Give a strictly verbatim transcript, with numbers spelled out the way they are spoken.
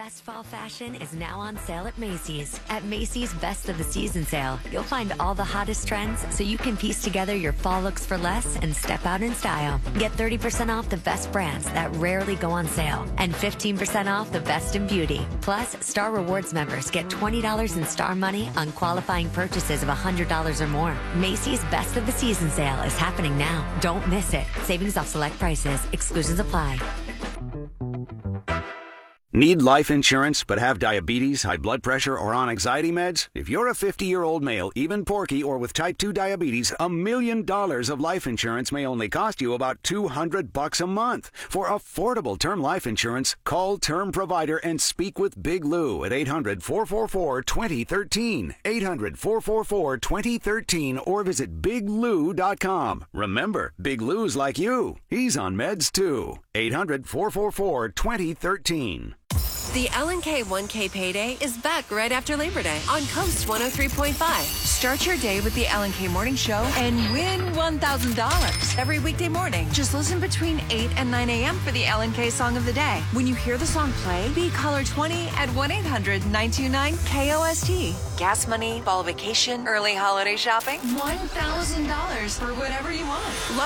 best fall fashion is now on sale at Macy's. At Macy's Best of the Season sale, you'll find all the hottest trends so you can piece together your fall looks for less and step out in style. Get thirty percent off the best brands that rarely go on sale and fifteen percent off the best in beauty. Plus, Star Rewards members get twenty dollars in Star Money on qualifying purchases of one hundred dollars or more. Macy's Best of the Season sale is happening now. Don't miss it. Savings off select prices. Exclusions apply. Need life insurance but have diabetes, high blood pressure, or on anxiety meds? If you're a fifty-year-old male, even porky, or with type two diabetes, a million dollars of life insurance may only cost you about two hundred bucks a month. For affordable term life insurance, call Term Provider and speak with Big Lou at eight hundred, four four four, two zero one three, eight hundred, four four four, two zero one three, or visit big lou dot com. Remember, Big Lou's like you. He's on meds too. eight hundred, four four four, two zero one three. The L N K one K payday is back right after Labor Day on Coast one oh three point five. Start your day with the L N K Morning Show and win one thousand dollars every weekday morning. Just listen between eight and nine a.m. for the L N K Song of the Day. When you hear the song play, be caller twenty at one eight hundred, nine two nine, K O S T. Gas money, fall vacation, early holiday shopping, one thousand dollars for whatever you want.